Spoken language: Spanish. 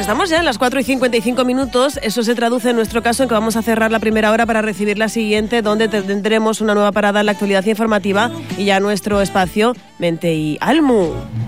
estamos ya en las 4:55. Eso se traduce en nuestro caso en que vamos a cerrar la primera hora para recibir la siguiente, donde tendremos una nueva parada en la actualidad informativa y ya nuestro espacio Mente y Almu.